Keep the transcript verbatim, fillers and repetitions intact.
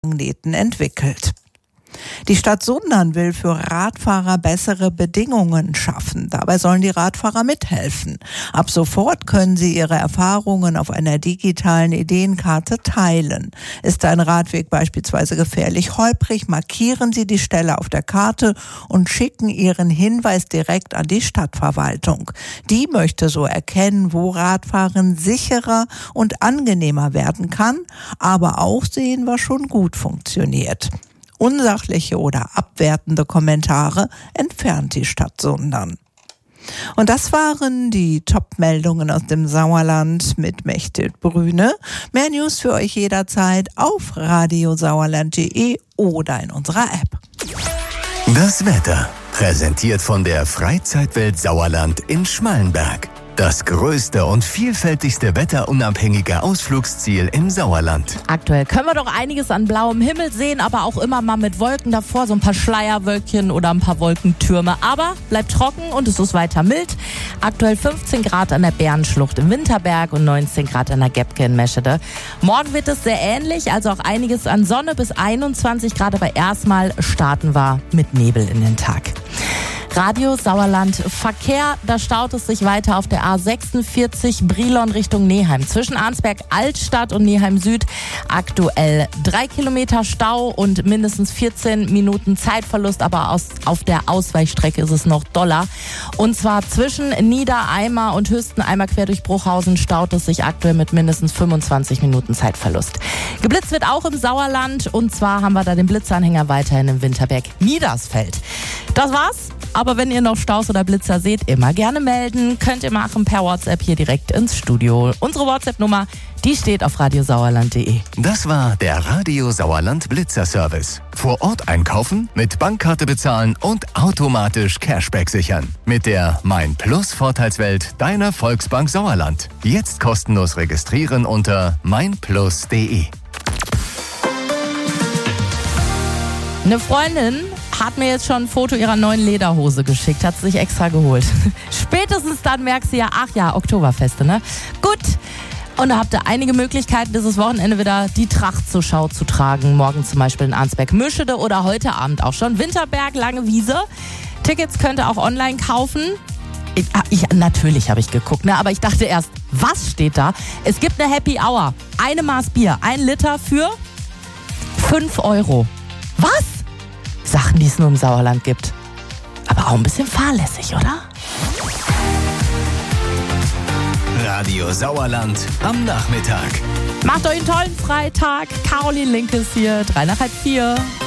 Magneten entwickelt. Die Stadt Sundern will für Radfahrer bessere Bedingungen schaffen. Dabei sollen die Radfahrer mithelfen. Ab sofort können sie ihre Erfahrungen auf einer digitalen Ideenkarte teilen. Ist ein Radweg beispielsweise gefährlich holprig, markieren Sie die Stelle auf der Karte und schicken Ihren Hinweis direkt an die Stadtverwaltung. Die möchte so erkennen, wo Radfahren sicherer und angenehmer werden kann, aber auch sehen, was schon gut funktioniert. Unsachliche oder abwertende Kommentare entfernt die Stadt Sundern. Und das waren die Top-Meldungen aus dem Sauerland mit Mechthild Brüne. Mehr News für euch jederzeit auf radiosauerland punkt de oder in unserer App. Das Wetter, präsentiert von der Freizeitwelt Sauerland in Schmallenberg. Das größte und vielfältigste wetterunabhängige Ausflugsziel im Sauerland. Aktuell können wir doch einiges an blauem Himmel sehen, aber auch immer mal mit Wolken davor, so ein paar Schleierwölkchen oder ein paar Wolkentürme. Aber bleibt trocken und es ist weiter mild. Aktuell fünfzehn Grad an der Bärenschlucht im Winterberg und neunzehn Grad an der Gebke in Meschede. Morgen wird es sehr ähnlich, also auch einiges an Sonne bis einundzwanzig Grad, aber erstmal starten wir mit Nebel in den Tag. Radio Sauerland Verkehr, da staut es sich weiter auf der A sechsundvierzig Brilon Richtung Neheim. Zwischen Arnsberg Altstadt und Neheim Süd aktuell drei Kilometer Stau und mindestens vierzehn Minuten Zeitverlust, aber aus, auf der Ausweichstrecke ist es noch doller. Und zwar zwischen Niedereimer und Hüsteneimer quer durch Bruchhausen staut es sich aktuell mit mindestens fünfundzwanzig Minuten Zeitverlust. Geblitzt wird auch im Sauerland und zwar haben wir da den Blitzanhänger weiterhin im Winterberg Niedersfeld. Das war's. Aber wenn ihr noch Staus oder Blitzer seht, immer gerne melden. Könnt ihr machen per WhatsApp hier direkt ins Studio. Unsere WhatsApp-Nummer, die steht auf radiosauerland punkt de. Das war der Radio Sauerland Blitzer Service. Vor Ort einkaufen, mit Bankkarte bezahlen und automatisch Cashback sichern. Mit der Mein Plus Vorteilswelt deiner Volksbank Sauerland. Jetzt kostenlos registrieren unter meinplus punkt de. Eine Freundin hat mir jetzt schon ein Foto ihrer neuen Lederhose geschickt, hat sie sich extra geholt. Spätestens dann merkst du ja, ach ja, Oktoberfeste, ne? Gut. Und da habt ihr einige Möglichkeiten, dieses Wochenende wieder die Tracht zur Schau zu tragen. Morgen zum Beispiel in Arnsberg-Müschede oder heute Abend auch schon Winterberg, Lange Wiese. Tickets könnt ihr auch online kaufen. Ich, ich, natürlich habe ich geguckt, ne? Aber ich dachte erst, was steht da? Es gibt eine Happy Hour. Eine Maß Bier, ein Liter für fünf Euro. Was? Sachen, die es nur im Sauerland gibt. Aber auch ein bisschen fahrlässig, oder? Radio Sauerland am Nachmittag. Macht euch einen tollen Freitag. Caroline Linkes hier, drei nach halb vier.